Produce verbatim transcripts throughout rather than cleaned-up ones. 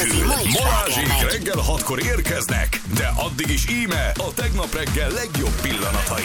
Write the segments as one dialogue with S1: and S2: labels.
S1: Igazi mai
S2: Balázsék reggel hatkor érkeznek, de addig is íme a tegnap reggel legjobb pillanatai.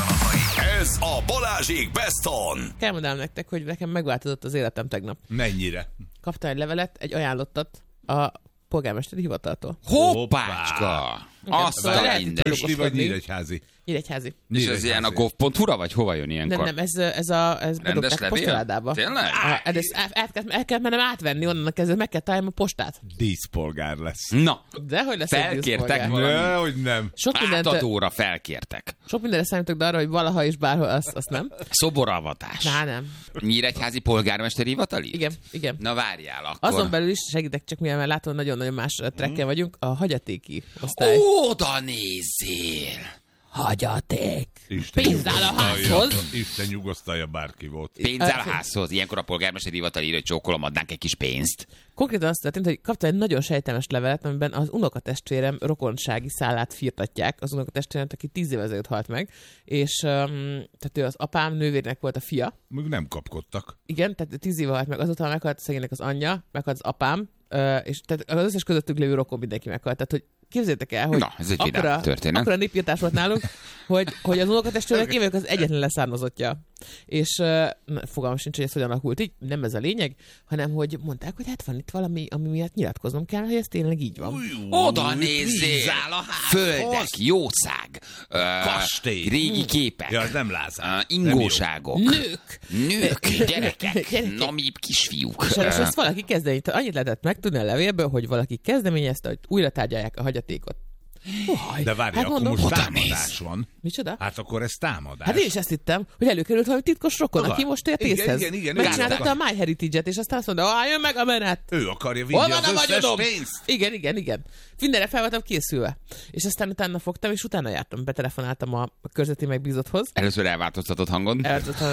S2: Ez a Balázsék Best On.
S3: Kell mondanom nektek, hogy nekem megváltozott az életem tegnap.
S4: Mennyire?
S3: Kaptam egy levelet, egy ajánlottat a polgármesteri hivataltól.
S5: Hoppácska! Azt
S3: szóval
S5: a
S3: lehet,
S5: minden.
S3: hogy
S4: Pesti vagy Nyíregyházi?
S3: Nyíregyházi.
S5: És ez ilyen a gov pont hu-ra, vagy hova jön ilyenkor?
S3: Nem, nem, ez, ez a ez bedobták
S5: levél?
S3: postaládába.
S5: Tényleg?
S3: Á, ez, el, el, kell, el kell mennem átvenni onnan kezdve, meg kell találnom a postát.
S4: Díszpolgár lesz.
S5: Na,
S3: De hogy lesz egy
S5: felkértek
S3: díszpolgár?
S5: valami
S4: Ne, hogy nem.
S3: Sok mindent,
S5: átadóra felkértek.
S3: sok mindenre számítok, de arra, hogy valaha is bárhol, azt, azt nem.
S5: Szoboravatás.
S3: Ná, nem.
S5: Nyíregyházi polgármesteri hivatali?
S3: Igen, igen.
S5: Na várjál akkor.
S3: Azon belül is segítek, csak mivel látom, nagyon-nagyon más trekken vagyunk, a hagyatéki osztály.
S5: Oda nézzél!
S3: Hagyaték!
S4: Isten
S3: Pénz áll a
S4: nyugosztalja.
S3: házhoz.
S4: Isten nyugosztalja, bárki volt.
S5: Pénz áll a házhoz. Ilyenkor a polgármesteri hivatal írja, hogy csókolom, adnánk egy kis pénzt.
S3: Konkrétan azt történt, hogy kaptam egy nagyon sejtelmes levelet, amiben az unokatestvérem rokonsági szállát firtatják. Az unokatestvérem, aki tíz évvel ezelőtt halt meg, és um, tehát ő az apám nővérnek volt a fia.
S4: Még nem kapkodtak.
S3: Igen, tehát tíz éve halt meg, azután meghalt szegénynek az anyja, meghalt az apám, uh, és tehát az összes közöttük lévő rokon mindenki meghalt. Tehát, hogy képzeljétek el, hogy
S5: Na, ez egy vidám
S3: akkora,
S5: történet.
S3: akkora népírtás volt nálunk, hogy, hogy az unokatestvérek én vagyok az egyetlen leszármazottja. És uh, na, fogalmam sincs, hogy ez hogyan alakult így, nem ez a lényeg, hanem hogy mondták, hogy hát van itt valami, ami miatt nyilatkoznom kell, hogy ez tényleg így van.
S5: Oda nézzél! Földek, jószág, ö,
S4: Kastély.
S5: régi képek,
S4: Ja, az nem Lázár.
S5: ö, ingóságok,
S3: Nők!
S5: nők, gyerekek,
S3: Gyerekek.
S5: namíbb kisfiúk.
S3: És, és ezt valaki kezdeményezte, annyit lehetett megtudni a levélből, hogy valaki kezdeményezte, hogy újra tárgyalják a hagyatékot. Uaj,
S4: De várj,
S3: hát
S4: akkor
S3: mondom,
S4: most
S5: oda
S4: támadás
S5: néz.
S4: van.
S3: micsoda?
S4: Hát akkor ez támadás.
S3: Hát én is ezt hittem, hogy előkerült valami titkos rokon,
S4: Hova?
S3: aki most ért
S4: Igen,
S3: észhez.
S4: igen, igen,
S3: Megcsináltatta
S4: igen.
S3: a MyHeritage-et, és aztán azt mondta, álljon meg a menet!
S4: Ő akarja
S3: Hol
S4: vinni
S3: van
S4: az
S3: a
S4: összes
S3: vagyonom?
S4: pénzt.
S3: Igen, igen, igen. Mindenre fel voltam készülve. És aztán utána fogtam, és utána jártam, betelefonáltam a körzeti megbízotthoz.
S5: Először elváltoztatott hangon.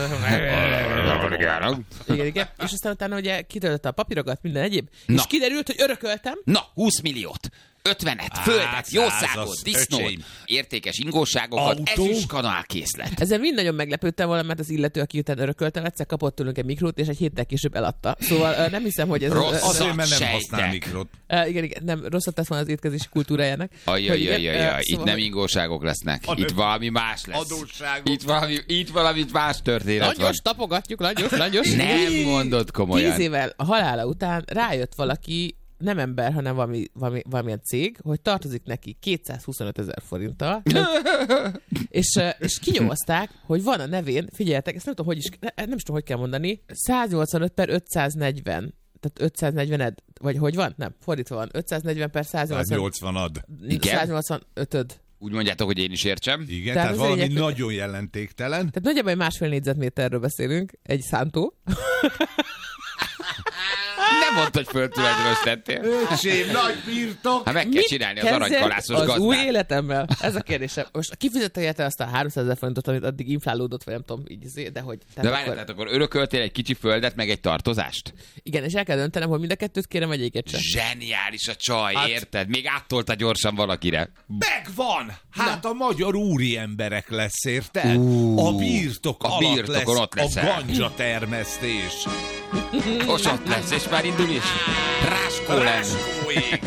S3: Igen, igen. És aztán utána ugye kitöltötte a papírokat, minden egyéb.
S5: Na.
S3: És kiderült, hogy örököltem.
S5: Na, húsz milliót. ötvenet,
S4: Á,
S5: földet, jószágot,
S4: százas,
S5: disznót,
S4: öcsém.
S5: értékes ingóságokat,
S4: Autó?
S5: ezüst kanálkészlet.
S3: Ezzel mind nagyon meglepődtem volna, mert az illető, aki utána örököltem, egyszer kapott tőlünk egy mikrót, és egy héttel később eladta. Szóval ö, nem hiszem, hogy ez...
S5: Rossz.
S3: ö, ö,
S4: Azért, mert nem
S5: Sejtek.
S4: használ mikrot.
S3: ö, igen, igen, nem, rosszat tesz volna az étkezési kultúrájának. Hogy igen, ö,
S5: Ajajajajaj, itt
S3: szóval,
S5: nem
S3: hogy-
S5: ingóságok lesznek.
S4: Hanem
S5: Itt valami más lesz.
S4: adósságok.
S5: Itt valami, itt valami más történet van.
S3: Langyos, tapogatjuk, langyos, langyos.
S5: Nem mondod komolyan.
S3: Tíz évvel a halála után rájött valaki, nem ember, hanem valami, valami, valamilyen cég, hogy tartozik neki kétszázhuszonöt ezer forinttal, és, ö, és kinyomozták, hogy van a nevén, figyeljetek, ezt nem tudom, hogy is, ne, nem is tudom, hogy kell mondani, száznyolcvanöt per ötszáznegyven, tehát ötszáznegyvened, vagy hogy van? Nem, fordítva van, ötszáznegyven per száznyolcvan,
S4: nyolcvan ad.
S5: Igen?
S3: száznyolcvanötöd.
S5: Úgy mondjátok, hogy én is értsem.
S4: Igen,
S3: Tehát
S4: tehát
S3: az
S4: valami
S3: lényeg, hogy-
S4: nagyon jelentéktelen.
S3: Tehát nagyjából egy másfél négyzetméterről beszélünk, egy szántó.
S5: Nem mondd, hogy földtulajdonostettél.
S4: Öcsém, nagy birtok.
S5: Hát meg kell csinálni az
S3: kezdett
S5: aranykalászos
S3: az új
S5: gazdát.
S3: életemmel? Ez a kérdésem. Most kifizette érte azt a háromszázezer forintot, amit addig inflálódott, vagy nem tudom, így, izé, de hogy...
S5: De várj, tehát akkor örököltél egy kicsi földet, meg egy tartozást?
S3: Igen, és el kell döntenem, hogy mind a kettőt kérem, vagy egyiket sem.
S5: Zseniális a csaj,
S4: Hát-
S5: érted? Még áttolta gyorsan valakire.
S4: Megvan! Hát a magyar úri emberek lesz, érted? A birtok
S5: a
S4: alatt
S5: birtokon
S4: lesz
S5: ott leszel.
S4: a ganja termesztés.
S5: Most ott lesz, és már indul is. Ráskó lesz.
S4: Ráskóék.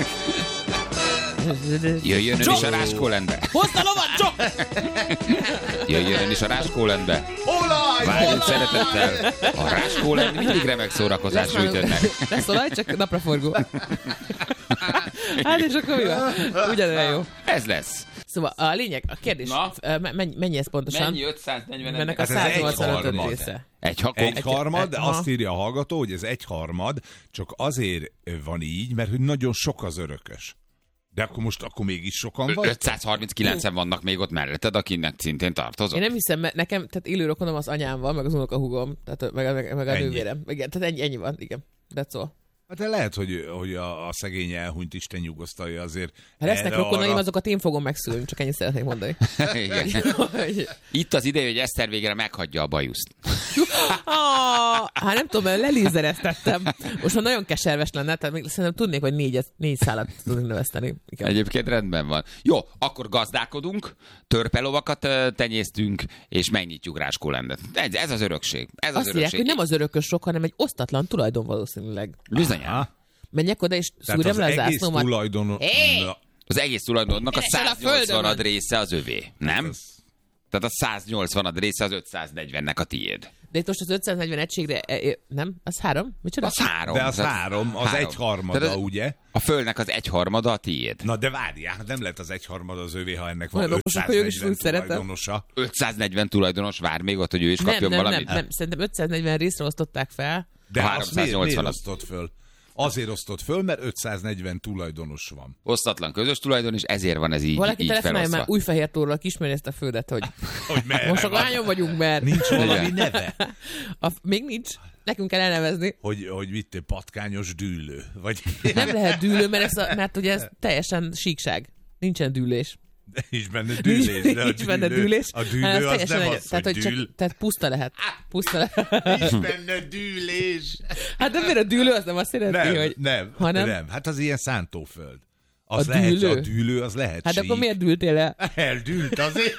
S5: Jöjjön ön is a Ráskólandbe.
S3: Hozd a lovat, Csok!
S5: Jöjjön ön is a Ráskólandbe.
S4: Olaj!
S5: Várjunk szeretettel. A Ráskóland mindig remek szórakozás
S3: Lesz már-
S5: sütőnek.
S3: Lesz olaj, csak napraforgó. Hát és akkor mi van? Ugyanolyan jó.
S5: Ez lesz.
S3: Szóval a lényeg, a kérdés,
S5: Na?
S3: ö, me- mennyi, mennyi ez pontosan?
S5: Mennyi ötszáznegyven?
S3: Ennek a
S4: Hát ez egy
S3: száznyolcvanötöd
S4: harmad.
S3: része.
S5: Egy hakó.
S4: Egy harmad, de
S3: Aha.
S4: azt írja a hallgató, hogy ez egy harmad, csak azért van így, mert hogy nagyon sok az örökös. De akkor most akkor mégis sokan vagy?
S5: ötszázharminckilencen vannak még ott melletted, akinek szintén tartozok.
S3: Én nem hiszem, mert nekem, tehát élő rokonom az anyám van, meg az unokahúgom, tehát meg, meg, meg a
S4: Ennyi.
S3: nővérem. Igen, tehát ennyi, ennyi van, igen. That's all.
S4: Hát de lehet, hogy, hogy a, a szegény elhunyt Isten nyugosztalja azért.
S3: Ha lesznek
S4: erre,
S3: rokonaim,
S4: arra-
S3: azokat én fogom megszülni, csak ennyit szeretnék mondani.
S5: Igen.
S3: Hogy-
S5: Itt az ideje, hogy Eszter végre meghagyja a bajuszt.
S3: Ah, hát nem tudom, mert lelézereztettem. Most már nagyon keserves lenne, tehát még szerintem tudnék, hogy négy, négy szálat tudnék növeszteni. Igen.
S5: Egyébként rendben van. Jó, akkor gazdálkodunk, törpelovakat ö, tenyésztünk, és megnyitjuk Ráskólandet. Ez, ez az örökség. Ez az
S3: Azt írják,
S5: örökség.
S3: hogy nem az örökös sok, hanem egy osztatlan tulajdon valószínűleg.
S5: Bizonyán.
S4: Aha.
S3: Menjek oda, és
S4: Tehát
S3: szúrjam
S4: az
S3: le a
S4: egész
S3: zászlómat.
S4: tulajdonos...
S3: Hé!
S4: Na,
S5: Az egész tulajdonnak a
S3: Keresel a
S5: száznyolcvan
S3: földön.
S5: része az övé, nem?
S4: az-
S5: Tehát a száznyolcvan része az ötszáznegyvennek a tiéd.
S3: De itt most az ötszáznegyven egységre, e, e, nem? Az három? Micsoda?
S5: Az három.
S4: De az
S5: Tehát
S4: három, az
S5: három.
S4: egyharmada,
S5: Tehát az-
S4: ugye?
S5: A földnek az egyharmada a tiéd.
S4: Na de várjál, hát nem lehet az egyharmada az övé, ha ennek van
S3: Olyan okosak vagyok, és úgy
S4: ötszáznegyven
S3: szeretem.
S4: tulajdonosa.
S5: ötszáznegyven tulajdonos vár még ott, hogy ő is
S3: Nem,
S5: kapjon
S3: nem, nem,
S5: valamit.
S3: nem. Szerintem ötszáznegyven részre osztották fel.
S4: De
S5: A
S4: azt miért, miért
S5: háromszáznyolcvan.
S4: osztott föl? Azért osztott föl, mert ötszáznegyven tulajdonos van.
S5: Osztatlan közös tulajdon, és ezért van ez így,
S3: Valaki
S5: így
S3: telefonálja
S5: felosztva.
S3: már Újfehértóról kismeri ezt a földet, hogy
S4: Hogy merre
S3: most akkor
S4: van?
S3: hányan vagyunk, mert
S4: Nincs valami neve?
S3: a, még nincs. Nekünk kell elnevezni.
S4: Hogy, hogy vitte patkányos dűlő? Vagy
S3: Nem lehet dűlő, mert, ez a, mert ugye ez teljesen síkság. Nincsen dűlés.
S4: nincs benne dűlés. De a
S3: Nincs benne
S4: dűlő-
S3: dűlés.
S4: A
S3: hanem
S4: dűlő az
S3: teljesen
S4: nem
S3: egy-
S4: az,
S3: tehát,
S4: hogy
S3: hogy
S4: dűl.
S3: csak, tehát puszta lehet. Puszta lehet.
S4: Nincs benne dűlés.
S3: Hát de miért a dűlő az nem azt jelenti,
S4: Nem,
S3: hogy...
S4: nem,
S3: hanem-
S4: nem. Hát az ilyen szántóföld. Az
S3: A
S4: lehet,
S3: dűlő?
S4: a dűlő az lehet
S3: Hát
S4: sík.
S3: akkor miért dűltél el?
S4: Eldűlt azért.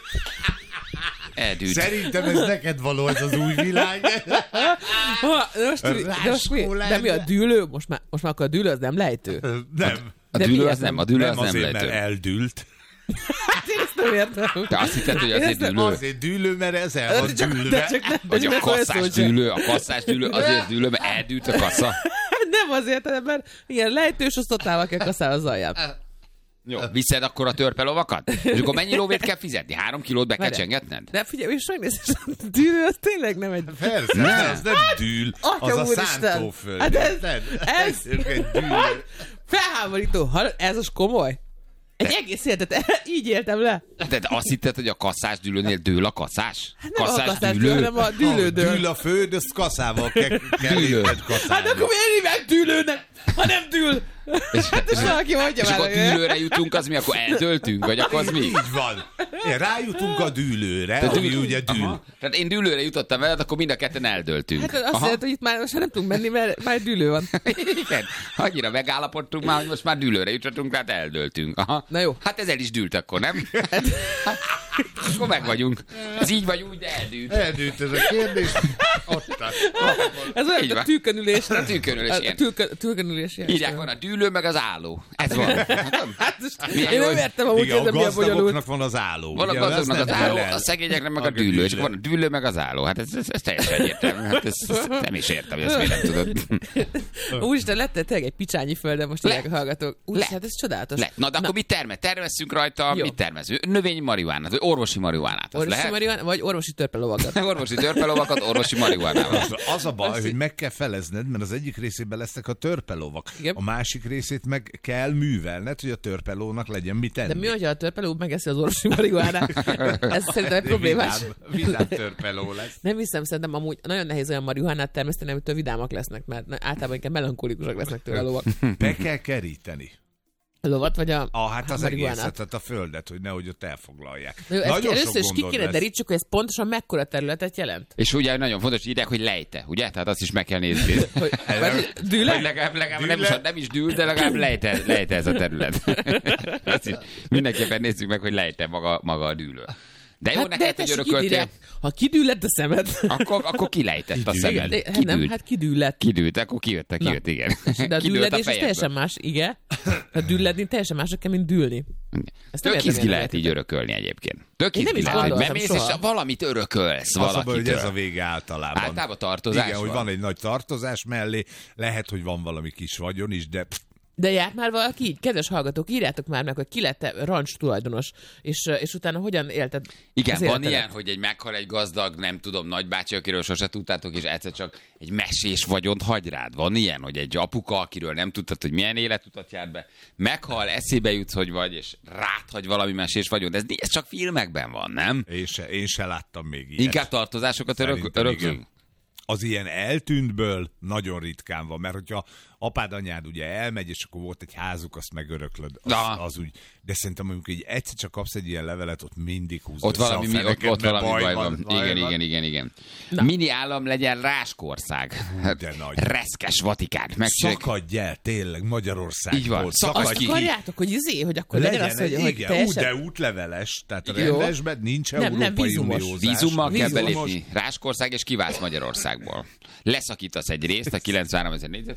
S5: Eldűlt.
S4: Szerintem ez neked való, ez az új világ.
S3: Ha, de, most, de, most mi, de mi a dűlő? Most már, most már akkor a dűlő az nem lejtő?
S4: Nem.
S5: A
S3: De
S5: dűlő
S3: mi
S5: az
S3: ez
S5: nem,
S3: nem?
S5: a dűlő
S4: Nem
S5: az nem
S4: azért, mert
S5: lehető.
S4: eldült.
S3: Hát én ezt nem értem.
S5: Te azt hitted, hogy
S3: Én
S5: azért
S3: ezt nem-
S5: dűlő?
S4: Azért dűlő, mert ez el
S3: De
S4: van
S3: csak, de
S4: dűlve.
S3: csak nem,
S5: Vagy
S3: de
S5: a
S3: csak olyan
S5: kasszás
S3: szó sem.
S5: dűlő, a kasszás dűlő azért dűlő, mert eldűlt a kassa.
S3: Nem azért, hanem mert ilyen lejtős osztottával kell kasszálni az alját.
S5: Jó, viszed akkor a törpelovakat? És akkor mennyi lóvét kell fizetni? Három kilót be kell
S3: Várjál.
S5: csengetned?
S3: De figyelj, és megnézed, a dűlő az tényleg nem egy...
S4: Persze,
S5: Nem.
S4: az nem dűl,
S3: Atya
S4: az a
S3: úristen.
S4: szántóföld.
S3: Hát ez-
S4: érted?
S3: ez-
S4: egy dűlő.
S3: Felháborító. Hallod? Ez az komoly. Egy egész életet így éltem le.
S5: De azt hitted, hogy a kasszás dűlőnél dől a kasszás?
S3: Hát nem a kasszás dűlő, hanem a dűlődől.
S4: Dűl a föld, azt kaszával kell, kell
S5: Dűlő.
S4: érted
S3: Hát
S4: kaszálni.
S3: akkor miért hívják dűlőnek, ha nem dűl?
S5: És,
S3: És valaki mondja
S5: és
S3: már,
S5: akkor
S3: hogy...
S5: dűlőre jutunk, az mi? Akkor eldöltünk? Vagy akkor az mi?
S4: Így van. Igen, rájutunk a dűlőre,
S5: De
S4: ami
S5: dűl-
S4: ugye dűl.
S5: Aha. Tehát én dűlőre jutottam veled, akkor mind a ketten eldöltünk.
S3: Hát azt
S5: Aha.
S3: jelenti, hogy itt már most már nem tudunk menni, mert már dűlő van.
S5: Igen, annyira megállapodtunk már, hogy most már dűlőre jutottunk, tehát eldöltünk. Aha.
S3: Na jó.
S5: Hát ez el is dűlt akkor, nem? Hát, akkor meg vagyunk. Ez így vagy úgy, de eldűlt.
S4: Eldűlt ez a kérdés. Ott áll.
S3: Ez olyan,
S5: Így
S3: mint a
S5: van.
S3: tűkönülés.
S5: A tűkönülés,
S3: A
S5: igen.
S3: tűkön- Tűkönülés. ilyen.
S5: Írják, van a dűlő, meg az álló. Ez van.
S3: Hát most
S5: Milyen
S3: én
S5: jó,
S3: nem
S5: hogy-
S3: értem amúgy,
S4: Igen,
S3: hogy
S4: a
S3: ez milyen bonyolult.
S4: gazdagoknak van az álló.
S5: Van a
S4: ugye,
S5: gazdagnak
S4: azt
S5: az
S4: nem
S5: álló,
S4: dől el.
S5: a szegényeknek meg a
S4: A
S5: dűlő, és
S4: dűlő.
S5: van a dűlő, meg az álló. Hát ez, ez, ez teljesen egyértelmű. Hát ez, ez, nem is értem, hogy ezt miért nem tudod.
S3: Úristen, lett tényleg egy picsányi földön most
S5: Lett.
S3: ilyenek a hallgatók. Úristen,
S5: Lett.
S3: hát ez csodálatos.
S5: Le. Na, de akkor mit termel? Termesszünk rajta,
S3: Jó.
S5: mit termeszünk? Növényi marihuánát, vagy orvosi marihuánát. Az
S3: Orvosi
S5: lehet?
S3: marihuana, vagy orvosi törpelovakat.
S5: Orvosi törpelovakat, orvosi marihuánával.
S4: Az, az a baj,
S3: Azt
S4: hogy
S3: így-
S4: meg kell felezned, mert az egyik részében lesznek a törpelovak.
S3: Igen.
S4: A másik részét meg kell művelned, hogy a törpelónak legyen mit tenni.
S3: De mi, hogyha a törpeló megeszi az orvosi marihuánát? Ez szerintem egy problémás.
S4: Vidám, vidám törpeló lesz.
S3: Nem hiszem, szerintem amúgy nagyon nehéz olyan marihuánát termeszteni, amitől vidámak lesznek, mert na- általában inkább melankolikusok lesznek tőle a lovak.
S4: Be kell keríteni.
S3: A lovat vagy a
S4: Ah, hát az
S3: marihuánát.
S4: egészet, tehát a földet, hogy nehogy ott elfoglalják.
S3: Jó, ezt
S4: Nagyon
S3: először
S4: sok
S3: is ki
S4: gondod
S3: kéne
S4: lesz.
S3: derítsük, hogy ez pontosan mekkora területet jelent.
S5: És ugye nagyon fontos, hogy írják, hogy lejte, ugye? Tehát azt is meg kell nézni.
S3: Hogy, vagy, hogy
S5: Hogy
S3: dűle?
S5: legalább, legalább
S4: Dűle?
S5: nem, is, nem is dűl, de legalább lejte, lejte ez a terület. Azt is mindenképpen nézzük meg, hogy lejte maga, maga a dűlő. De jó,
S3: Hát
S5: hát
S3: de
S5: neked, hogy
S3: tessék,
S5: örököltél,
S3: kidírják. Ha kidüllett a szemed.
S5: akkor, akkor kilejtett a szemed.
S3: De- hát nem,
S5: Kidült.
S3: hát kidüllett.
S5: Kidült, akkor kijött, kijött, igen.
S3: De a
S5: Kidőlt
S3: dülledés az
S5: fejedből.
S3: teljesen más, igen. A dülledni teljesen mások kell, mint dűlni. Ezt nem
S5: Tök
S3: értem,
S5: izgi
S3: én
S5: lehet
S3: nem
S5: így örökölni egyébként. Tök
S3: Én nem
S5: izgi
S3: is
S5: lehet, hogy
S3: gondoltam
S5: bemész, és
S3: soha.
S5: valamit örökölsz
S4: Az a baj, hogy
S5: valakitől.
S4: ez a vége általában.
S5: Általában tartozás
S4: Igen, hogy
S5: van.
S4: van egy nagy tartozás mellé, lehet, hogy van valami kis vagyon is, de pff,
S3: De járt már valaki így? Kedves hallgatók, írjátok már meg, hogy ki lett rancs tulajdonos, és, és utána hogyan élted
S5: Igen,
S3: az
S5: van
S3: életedet?
S5: ilyen, hogy egy meghal egy gazdag, nem tudom, nagybácsi, akiről sose tudtátok, és egyszer csak egy mesés vagyont hagy rád. Van ilyen, hogy egy apuka, akiről nem tudtad, hogy milyen életutat járt be, meghal, eszébe jutsz, hogy vagy, és rád hagy valami mesés vagyont. Ez, ez csak filmekben van, nem?
S4: én se, én se láttam még ilyet.
S5: Inkább tartozásokat örök,
S4: Szerintem
S5: öröklünk?
S4: igen. Az ilyen eltűntből nagyon ritkán van, mert hogyha apád, anyád ugye elmegy, és akkor volt egy házuk, azt megöröklöd, az,
S5: Na.
S4: az úgy. De szerintem mondjuk így egyszer csak kapsz egy ilyen levelet, ott mindig húzd
S5: Ott
S4: össze
S5: valami,
S4: a
S5: mi, ott,
S4: feneket,
S5: ott
S4: mert
S5: valami baj van.
S4: baj
S5: Igen,
S4: van.
S5: igen, igen, igen. Mini állam legyen Ráskország.
S4: De nagy.
S5: Reszkes Vatikán. Megcsinálják.
S4: Szakadj el, tényleg, Magyarországból.
S5: Így van.
S4: Szakadj
S3: Azt
S4: ki.
S3: akarjátok, hogy izé, hogy akkor legyen,
S4: Legyen
S3: az, hogy,
S4: egy,
S3: hogy
S4: igen,
S3: teljesen...
S4: ú, de útleveles, tehát a
S3: Jó.
S4: rendesben nincs
S3: Nem, nem,
S4: Európai
S3: vízumos.
S4: Uniózás.
S5: Vízummal kell
S3: Vízumos.
S5: belépni Ráskország, és kiválsz Magyarországból. Leszakítasz egy részt a kilencvenhárom ezer négyzetkilométerből,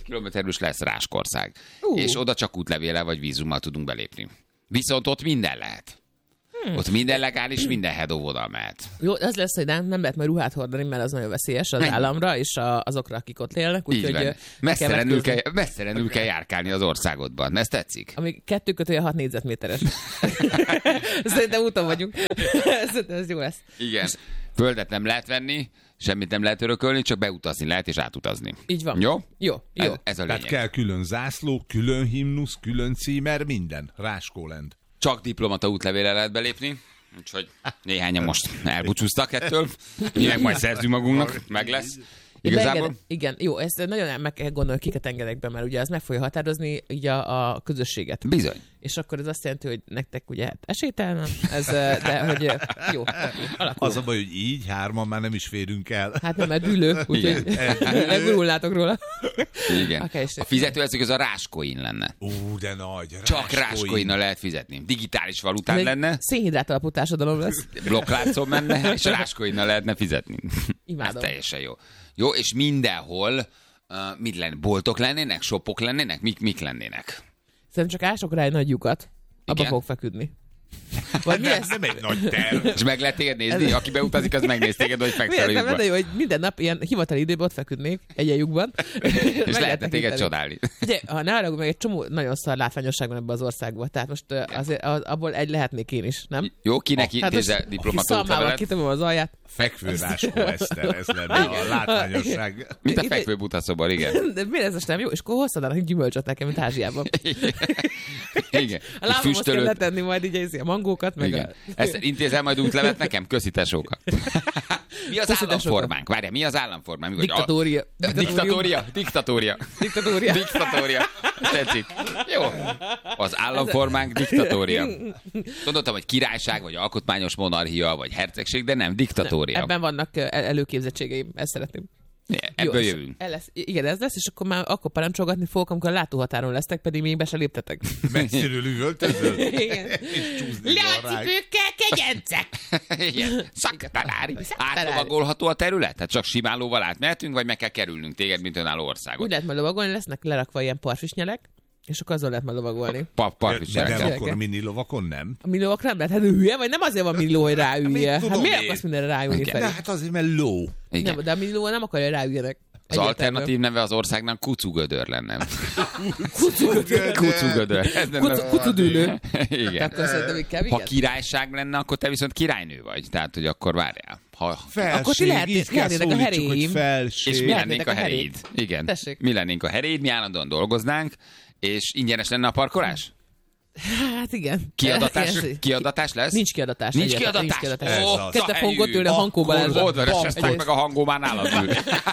S5: belül is lesz Ráskország.
S3: Uh.
S5: És oda csak útlevéllel vagy vízummal tudunk belépni. Viszont ott minden lehet. Hmm. Ott minden legális, minden hedóvodal mehet.
S3: Jó, az lesz, hogy nem, nem lehet majd ruhát hordani, mert az nagyon veszélyes az
S5: Mennyi?
S3: államra és a, azokra, akik ott élnek.
S5: Így van. Messzelenül kell,
S3: kell,
S5: messzelenül kell járkálni az országodban. Ez tetszik?
S3: ami kettő kötője hat négyzetméteres. Szerintem úton vagyunk. Szerintem ez jó lesz.
S5: Igen. Földet nem lehet venni, semmit nem lehet örökölni, csak beutazni lehet és átutazni.
S3: Így van.
S5: Jó?
S3: Jó, jó.
S5: Ez, ez a
S4: Tehát
S5: lényeg.
S4: kell külön zászló, külön himnusz, külön címer, minden. Ráskólend.
S5: Csak diplomata útlevéllel lehet belépni, úgyhogy néhányan most elbúcsúztak ettől. Mi meg majd szerzünk magunknak, meg lesz. Igazából...
S3: Beengedem, igen, jó, ezt nagyon meg kell gondolni, kiket engedek be, mert ugye az meg fogja határozni így a, a közösséget.
S5: Bizony.
S3: És akkor ez azt jelenti, hogy nektek ugye hát esélytelen, ez, de hogy jó, alakul.
S4: Az a baj, hogy így hárman már nem is férünk el.
S3: Hát nem, mert dűlő, úgyhogy legurulnátok róla.
S5: Igen.
S3: Okay,
S5: A fizetőeszköz az a Ráskoin lenne.
S4: Ú, de nagy.
S5: Csak Ráskoinnal lehet fizetni. Digitális valután lenne,
S3: Szénhidrát alapú társadalom lesz.
S5: blokkláncon menne, és Ráskoinnal lehetne fizetni.
S3: Imádom.
S5: Ez teljesen jó. Jó, és mindenhol uh, mit lenne? Boltok lennének? Shopok lennének? Mik, mik lennének?
S3: Szerintem csak ások rá egy nagy lyukat, abba
S5: Igen?
S3: fog feküdni. Vagy mi
S4: Ez
S3: ez?
S4: nem egy nagy terv.
S5: És meg lehet téged nézni? Aki beutazik, az megnéz téged, hogy fekszel a
S3: Miért nem
S5: lyukba.
S3: de jó, hogy minden nap ilyen hivatali időben ott feküdnék egy lyukban.
S5: És lehetne téged csodálni.
S3: Ugye, ha ne arra, meg egy csomó nagyon szar látványosság van ebben az országban. Tehát most uh, azért az, abból egy lehetnék én is, nem?
S5: Jó, kinek
S3: Hát
S5: intézel
S3: most
S5: diplomata
S3: szalmával
S5: útlevelet?
S3: kitömöm az alját.
S4: Fekvő Ráskó Eszter, ez lenne a látványosság.
S5: Mint a
S3: Itt-
S5: fekvő butaszobar, igen.
S3: De miért ez most nem jó? És akkor hozzadának gyümölcsöt nekem, mint Ázsiában.
S5: Igen.
S3: A
S5: Egy
S3: lábamhoz kell
S5: füstölőt.
S3: letenni majd így a mangókat, meg
S5: Igen.
S3: a...
S5: Ezt intézel majd útlevet nekem? Köszi tesóka. Mi az
S3: Köszi, tesóka.
S5: államformánk? Várjál, mi az államformánk? Mi vagy-
S3: Diktatória.
S5: A- Diktatória. Diktatória.
S3: Diktatória.
S5: Diktatória. Tetszik. Jó. Az államformánk diktatória. Gondoltam, hogy királyság, vagy alkotmányos monarchia, vagy hercegség, de nem, diktatória.
S3: Ebben vannak uh, el- előképzettségeim, ezt szeretném.
S5: Ebből
S3: és
S5: jövünk.
S3: el lesz, igen, ez lesz, és akkor már akkor parancsolgatni fogok, amikor a látóhatáron lesztek, pedig még be se léptetek.
S4: Messziről üvöltözöl.
S3: Igen.
S4: És csúszni van rá.
S3: Leacipőkkel, kegyencek!
S5: Igen. Szaktalári. Átlovagolható a terület? Tehát csak simán lóval átmehetünk, vagy meg kell kerülnünk téged, mint önálló
S3: Úgy
S5: országot?
S3: lehet majd lovagolni, lesznek lerakva ilyen parfisnyelek, és akkor azzal lehet majd lovagolni.
S5: Pa-
S4: De
S5: Parfisnyelekkel.
S4: nem, akkor a mini lovakon nem.
S3: A millióak nem lehet, hát hülye, vagy nem azért van millió, hogy ráülje.
S4: Hát mit
S3: Hát
S4: tudom
S3: miért
S4: én?
S3: akarsz mindenre ráülni,
S5: Igen.
S3: Feri?
S4: De hát azért, mert ló.
S5: Igen.
S3: Nem, de a millió nem akarja, hogy ráüljenek.
S5: Az alternatív neve az országnak Kucugödör lenne.
S3: Kucugödör.
S5: Kucugödör. Ez lenne-
S3: Kucu- Kucudűlő.
S5: Igen.
S3: Akkor szerintem inkább
S5: Ha
S3: igen.
S5: királyság lenne, akkor te viszont királynő vagy. Tehát, hogy akkor várjál. Ha...
S4: Felség,
S3: Akkor ti lehetné-
S4: így kell
S3: lehetnétek a
S4: szólítsuk, hogy
S3: heréim.
S4: felség.
S5: És mi
S3: Lehetnétek
S5: lennénk a
S3: a
S5: heréd.
S3: heréd.
S5: Igen.
S3: Tessék.
S5: Mi lennénk a heréd, mi állandóan dolgoznánk, és ingyenes lenne a parkolás?
S3: Hát igen.
S5: Kiadatás,
S3: Ez-
S5: kiadatás lesz?
S3: Nincs kiadatás.
S5: Nincs
S3: egyáltalán,
S5: kiadatás?
S3: Nincs kiadatás.
S4: Ez
S5: Ó,
S4: az.
S3: Kezdte
S5: a
S3: fogott
S5: helyű.
S3: ülni a Hankó Balázsra.
S5: Oda resesztek
S3: Egyrészt.
S5: meg a hangó már nálad ül.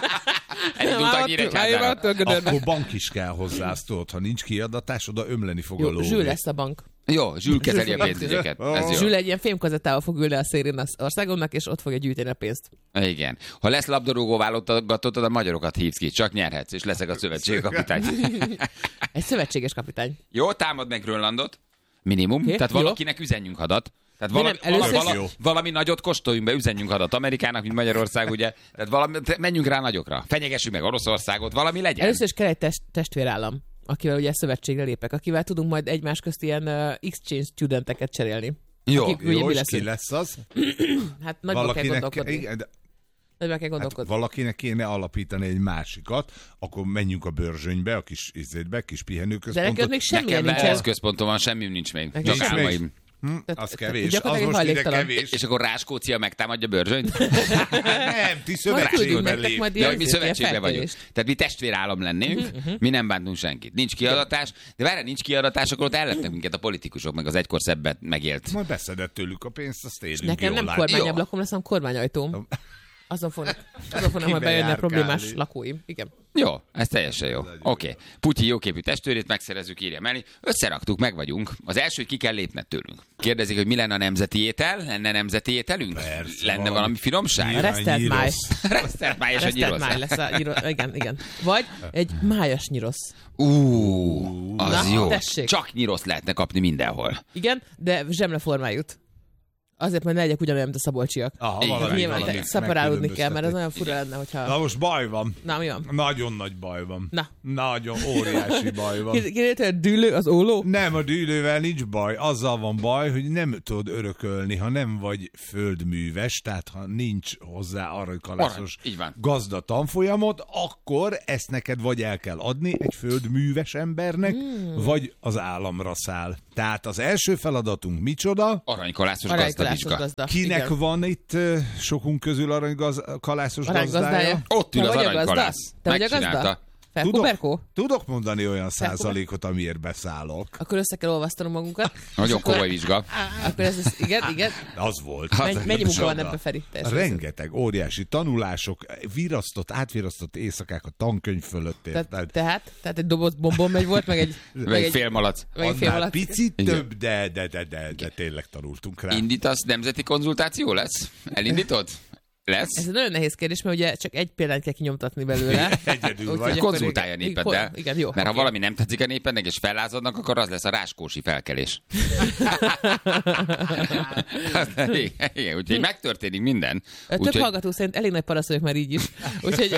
S5: Elindult a Nyíregyházára.
S4: Akkor bank is kell hozzá, azt tudod, ha nincs kiadatás, oda ömleni fog a
S3: Jó,
S4: ló.
S3: Zsül lesz a bank.
S5: Jó, Zsül kezeli a
S3: Zsül-
S5: pénzügyeket. Ez jó.
S3: Zsül egy ilyen fémkazettával fog ülni a szélén az országomnak, és ott fogja gyűjteni a pénzt.
S5: Igen. Ha lesz labdarúgó válogatottad, a magyarokat hívsz ki, csak nyerhetsz, és leszek a szövetség kapitány.
S3: Egy szövetséges kapitány.
S5: Jó, támad meg Grönlandot. Minimum.
S3: Oké,
S5: Tehát
S3: jó.
S5: valakinek üzenjünk hadat. Tehát
S3: De
S5: valami,
S3: nem, először
S5: valami,
S4: is-
S5: valami, valami nagyot kóstoljunk be, üzenjünk hadat Amerikának, mint Magyarország, ugye. Tehát valami, te- menjünk rá nagyokra. Fenyegessük meg Oroszországot, valami legyen.
S3: Először is kell egy test, testvérállam, akivel ugye szövetségre lépek, akivel tudunk majd egymás közt ilyen uh, exchange studenteket cserélni.
S5: Jó.
S3: akik- Ugye
S4: Jó,
S3: mi
S4: és
S3: lesz?
S4: ki lesz az?
S3: Hát nagyban kell gondolkodni.
S4: igen, de
S3: Nagyban kell
S4: hát
S3: gondolkodni.
S4: valakinek kéne alapítani egy másikat, akkor menjünk a Börzsönybe, a kis izétbe, kis
S3: De
S4: pihenőközpontot.
S3: neked még semmilyen
S5: Nekem
S3: nincsen.
S5: wellness központom van, semmi nincs még.
S3: Nekem
S5: Csak
S3: nincs
S5: álmaim.
S4: Hm, az kevés. Az
S3: gyakorlatilag
S4: most ide
S3: hajléktalan.
S4: kevés.
S5: És akkor Ráskócia megtámadja Börzsönyt?
S4: Nem, ti
S3: Majd küldünk
S4: szövetségben
S3: nektek majd
S4: lép.
S5: Ja,
S3: ilyen,
S5: hogy mi
S3: ilyen
S5: szövetségben vagyunk.
S3: felkérést.
S5: Tehát mi testvérállam lennénk, mi nem bántunk senkit. Nincs kiadatás, de várjál, nincs kiadatás, akkor ott ellepnek minket a politikusok, meg az egykor szebbet megélt.
S4: Majd beszedett tőlük a pénzt, azt élünk
S3: Nekem
S4: jól
S3: nem
S4: látni.
S3: kormányablakon lesz, hanem kormányajtóm. Azon fognak, azon fognak majd bejönni a
S4: Kibejárkálni.
S3: problémás lakóim. Igen.
S5: Jó, ez teljesen jó. Oké. Okay. Putyi jóképű testvérét megszerezzük, írja Meli. Összeraktuk, meg vagyunk. Az első, hogy ki kell lépned tőlünk. Kérdezik, hogy mi lenne a nemzeti étel? Lenne nemzeti ételünk?
S4: Persze,
S5: lenne
S4: valami.
S5: valami finomság?
S3: A resztelt
S4: nyirosz.
S3: máj.
S5: Resztelt máj és a
S3: Resztelt
S5: nyirosz.
S3: máj lesz a nyirosz. Igen, igen. Vagy egy májas nyirosz.
S5: Ú, az
S3: Na,
S5: jó.
S3: tessék.
S5: Csak nyirosz lehetne kapni mindenhol.
S3: Igen, de zsemleformájút. Azért, hogy ne legyek ugyanolyan, mint a szabolcsiak.
S4: Aha,
S5: Igen,
S4: valami,
S3: Nyilván
S4: valami
S3: szeparálódni kell, mert az
S4: megkülönböztetik.
S3: nagyon fura lenne, hogyha...
S4: Na most baj van.
S3: Na, mi van?
S4: Nagyon nagy baj van.
S3: Na.
S4: Nagyon óriási baj van.
S3: Kérdezte, hogy a dűlő, az óló?
S4: Nem, a dűlővel nincs baj. Azzal van baj, hogy nem tudod örökölni, ha nem vagy földműves, tehát ha nincs hozzá aranykalászos
S5: Arany, így van.
S4: gazda tanfolyamot, akkor ezt neked vagy el kell adni egy földműves embernek,
S3: Hmm.
S4: vagy az államra száll. Tehát az első feladatunk micsoda?
S5: Aranykalászos
S3: Aranykalászos
S5: gazdavizsga.
S3: gazda.
S4: Kinek
S3: Igen.
S4: van itt uh, sokunk közül aranykalászos
S3: Aranyggazdája.
S4: gazdája?
S5: Ott ül
S3: Te
S5: az
S3: vagy a gazda?
S5: aranykalász.
S3: Te vagy a gazda?
S5: Megcsinálta.
S3: Felkó, Berkó?
S4: tudok mondani olyan százalékot, amiért beszállok.
S3: Akkor össze kell olvasztanom magunkat.
S5: Nagyon komoly vizsga.
S3: Akkor ez, ez igen, igen.
S4: Az volt.
S3: Mennyi, mennyi munka van
S4: Csoda.
S3: ebbe, Feri? Teljesen
S4: Rengeteg, óriási tanulások, virasztott, átvirasztott éjszakák a tankönyv fölött.
S3: Tehát,
S4: érted?
S3: tehát, tehát egy doboz bombon megy volt, meg egy...
S5: Meg egy fél malac.
S3: Meg egy fél
S4: Annál
S3: alatt.
S4: picit
S5: Igen.
S4: több, de, de, de, de, de tényleg tanultunk rá.
S5: Indítasz, nemzeti konzultáció lesz? Elindítod? Lesz?
S3: Ez egy nagyon nehéz kérdés, mert ugye csak egy példányt kell kinyomtatni belőle.
S4: Egyedül
S3: Úgyhogy
S4: vagy.
S3: akkor
S5: Konzultálja a
S3: igen.
S5: népeddel.
S3: Igen, jó.
S5: Mert ha
S3: oké.
S5: valami nem tetszik a népednek, és fellázadnak, akkor az lesz a ráskósi felkelés. igen, igen, úgyhogy megtörténik minden.
S3: Több
S5: Úgyhogy,
S3: hallgató szerint elég nagy parasz vagyok már így is. Úgyhogy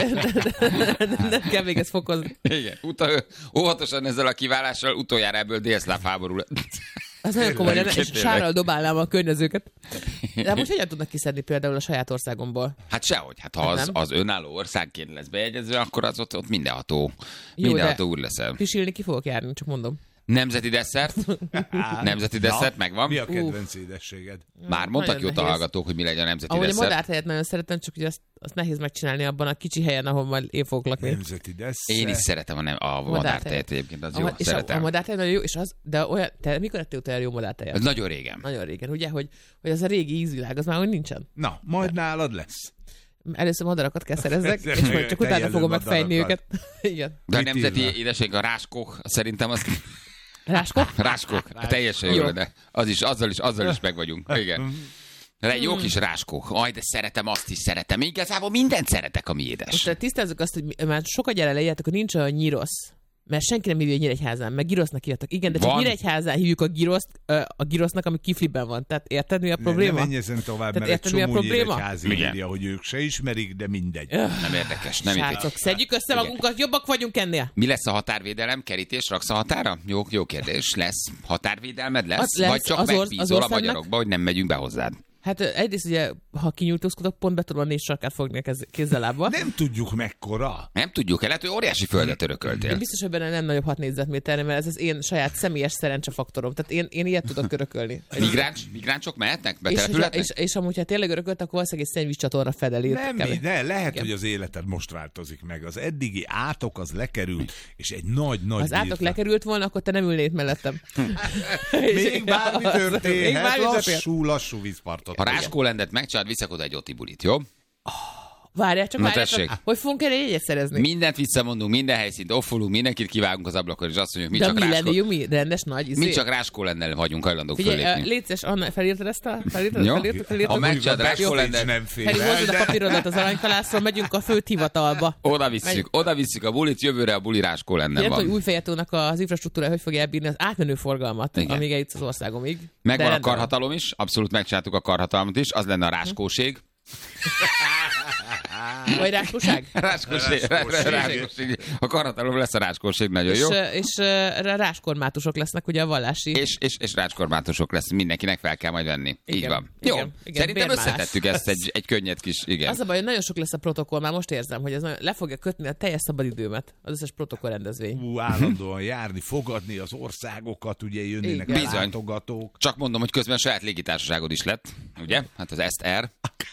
S3: nem kell még ezt fokozni.
S5: igen, uta, óvatosan ezzel a kiválással utoljára ebből délszláv háború lett.
S3: Az nagyon komoly lenne, és
S5: Tényleg.
S3: sárral dobálnám a környezőket. De most hogyan tudnak kiszedni például a saját országomból?
S5: Hát sehogy, hát ha
S3: Hát
S5: az,
S3: nem.
S5: az önálló országként lesz bejegyezve, akkor az ott, ott mindenható,
S3: Jó,
S5: mindenható
S3: de-
S5: úr leszel.
S3: Pisilni ki fogok járni, csak mondom.
S5: Nemzeti desszert, nemzeti desszert
S4: Na,
S5: megvan.
S4: Mi a kedvenc édességed?
S5: Már mondtak
S3: Nagyon
S5: ki ott a
S3: nehéz.
S5: hallgatók, hogy mi legyen a nemzeti
S3: Ahogy a
S5: desszert.
S3: madártejet nagyon szeretem, csak ugye azt, azt nehéz megcsinálni abban a kicsi helyen, ahol majd én fogok lakni.
S4: Nemzeti desszert.
S5: Én is szeretem a, nem, a madártejet egyébként, az
S3: A,
S5: jó,
S3: és a, a
S5: szeretem.
S3: madártej nagyon jó, és az, de olyan, te mikor ettél utoljára jó madártejet?
S5: Ez nagyon régen.
S3: Nagyon régen, ugye, hogy, hogy az a régi ízvilág, az már hogy nincsen.
S4: Na, majd nálad lesz.
S3: Először madarakat kell szerezzek,
S4: Ez-
S3: és majd csak utána
S4: tejelő
S3: fogom megfejni
S4: madarakat.
S3: őket. Igen.
S5: De a
S4: Mit
S5: nemzeti
S4: írnak?
S5: édesség a ráskok, szerintem az...
S3: Ráskok?
S5: Ráskok, teljesen
S3: Jó.
S5: jó, de az is, azzal is, azzal is meg vagyunk. Igen. De egy jó
S3: Hmm.
S5: kis ráskok. Aj, de szeretem, azt is szeretem. Igazából mindent szeretek, ami édes.
S3: Most tisztázzuk azt, hogy mi- már sokat gyere leírtak, hogy nincs olyan nyirosz. Mert senki nem hívja Nyíregyházán, meg girosznak írtak. Igen, de csak
S5: Van.
S3: Nyíregyházán hívjuk a giroszt, ö, a girosznak, ami kifliben van. Tehát érted, mi a
S4: Ne,
S3: probléma?
S4: ne menj ezen tovább,
S3: Tehát
S4: mert egy
S3: érted, mi a
S4: csomó
S3: probléma?
S4: nyíregyházi
S5: Igen.
S4: írja, hogy ők se ismerik, de mindegy.
S5: Nem érdekes, nem
S3: Srácok,
S5: érdekes.
S3: szedjük össze
S5: Igen.
S3: magunkat, jobbak vagyunk ennél.
S5: Mi lesz a határvédelem? Kerítés raksz a határa? Jó, jó kérdés. Lesz határvédelmed? Lesz?
S3: Az lesz,
S5: Vagy csak
S3: az or-
S5: megbízol
S3: az
S5: a
S3: országnak-
S5: magyarokba, hogy nem megyünk be hozzád?
S3: Hát ö, egyrészt ugye, ha kinyújtózkodok, pont be tudom a négy sarkát fogni a kez- kézzel lábba.
S4: Nem tudjuk mekkora.
S5: Nem tudjuk, el lehet, hogy óriási földet
S3: Én
S5: örököltél.
S3: biztos, hogy benne nem nagyobb hat négyzetméterre, mert ez az én saját személyes szerencsefaktorom. Tehát én, én ilyet tudok örökölni.
S5: Migráns, migránsok mehetnek?
S3: És, hogyha,
S5: Betelepülhetnek?
S3: és, és amúgy, ha tényleg örökölt, akkor valószínűleg egy szennyvízcsatorna fedeli.
S4: Nem,
S3: Kb.
S4: ne, lehet,
S3: Igen.
S4: hogy az életed most változik meg. Az eddigi átok az lekerült, és egy nagy-nagy
S3: Az átok
S4: birtok-
S3: lekerült volna, akkor te nem ülnéd mellettem.
S4: Még bármi
S3: Még
S4: történhet,
S3: bármi történhet.
S4: lassú, lassú vízpartot.
S5: Ha ráskólendet megcsinálod, viszek oda egy otibulit, jó?
S3: Várjál csak,
S5: Na
S3: várjál
S5: tessék.
S3: csak, hogy fogunk erre jegyet szerezni?
S5: Mindent visszamondunk, minden helyszínt offolunk, mindenkit kivágunk az ablakon, és azt mondjuk, mi
S3: De
S5: csak
S3: mi
S5: ráskó...
S3: lenni, mi rendes nagy izé.
S5: Mi csak ráskólennel vagyunk hajlandók
S3: Figyelj,
S5: fölépni.
S3: uh, légy szíves, Anna, felírtad ezt a... Felírtad,
S5: Jó.
S3: felírtad, felírtad?
S5: Ha megcsinálod
S4: Bekovics
S5: ráskólendet,
S4: nem fél
S3: Feri,
S4: el,
S3: hozzad a
S4: de-
S3: papírodat az aranykalászról, megyünk a főt hivatalba.
S5: oda visszük, oda visszük a bulit, jövőre a buli ráskólennel
S3: Érted, hogy
S5: van.
S3: Újfejetónak az infrastruktúra hogy fogja elbírni az átmenő forgalmat,
S5: Igen.
S3: amíg eljutsz az országomig.
S5: Megvan
S3: De
S5: a
S3: rendben.
S5: karhatalom is, abszolút megcsináltuk a karhatalmat is, az lenne a ráskóség.
S3: Vagy ráskóság?
S5: Ráskóség,
S4: Ráskóség.
S5: ráskóség. A karhatalom lesz a ráskóség, nagyon
S3: És,
S5: jó.
S3: ö, és ö, ráskormátusok lesznek ugye a vallási...
S5: És, és, és rácskormátusok lesz, mindenkinek fel kell majd venni. Így
S3: Igen,
S5: van.
S3: igen,
S5: Jó,
S3: igen,
S5: szerintem
S3: bérmálás.
S5: összetettük ezt egy, egy könnyed kis, igen.
S3: Az a baj, hogy nagyon sok lesz a protokoll, már most érzem, hogy ez nagyon, le fogja kötni a teljes szabadidőmet, az összes protokoll rendezvény.
S4: Ú, állandóan járni, fogadni az országokat, ugye jönnének
S3: Igen.
S4: a
S5: Bizony.
S4: látogatók.
S5: Csak mondom, hogy közben saját légitársaságod is lett, ugye? Hát az es er.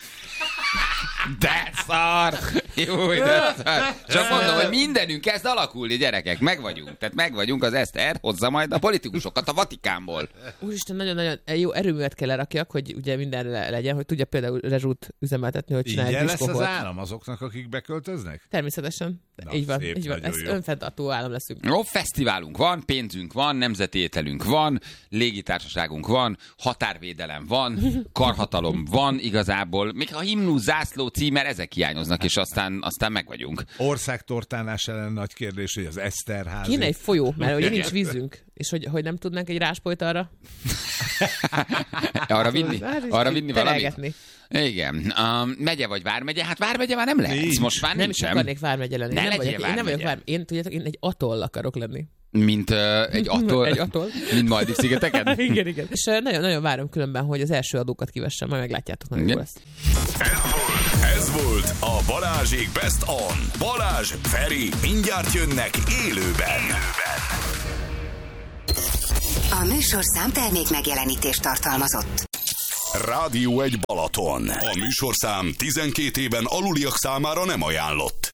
S5: De szar! Jó, de szar! Csak mondom, hogy mindenünk kezd alakulni, gyerekek, meg vagyunk. Tehát meg vagyunk, az es er hozza majd a politikusokat a Vatikánból.
S3: Úristen, nagyon-nagyon jó erőművet kell lerakjak, hogy ugye minden le- legyen, hogy tudja például rezsút üzemeltetni, hogy csinálj
S4: Ingyen
S3: egy
S4: lesz az
S3: diszkohort.
S4: állam azoknak, akik beköltöznek?
S3: Természetesen.
S4: Na,
S3: így van,
S4: szép,
S3: így van.
S4: nagyon
S3: Ez
S4: jó.
S3: önfenntartó állam leszünk.
S5: Jó, fesztiválunk van, pénzünk van, nemzeti ételünk van, légitársaságunk van, határvédelem van, karhatalom van igazából. Még a himnusz, zászló, címer, ezek hiányoznak, és aztán aztán, aztán meg vagyunk.
S4: Országtortánás ellen nagy kérdés, hogy az Eszterházi.
S3: Kéne egy folyó, mert ugye nincs vízünk, és hogy, hogy nem tudnánk egy ráspolyt arra?
S5: arra vinni? Arra vinni valamit? Igen. Um, megye vagy vármegye? Hát vármegye már nem lehet.
S4: Nincs.
S5: Most már
S3: Nem
S5: nincs
S3: is
S5: sem.
S3: akarnék vármegye lenni.
S5: Ne
S3: nem
S5: legyél
S3: vagyok, én nem vagyok
S5: vármegye.
S3: vár... Én, tudjátok, én egy atoll akarok lenni.
S5: Mint uh, egy atoll?
S3: Egy atoll.
S5: Mint Maldiv-szigeteken?
S3: igen, igen. És uh, nagyon, nagyon várom különben, hogy az első adókat kivessem, majd meglátjátok, nagyon jó lesz.
S2: Ez volt, ez volt a Balázsék Best On. Balázs, Feri, mindjárt jönnek élőben.
S1: A műsorszám termék megjelenítést tartalmazott.
S2: Rádió egy Balaton. A műsorszám tizenkét éven aluliak számára nem ajánlott.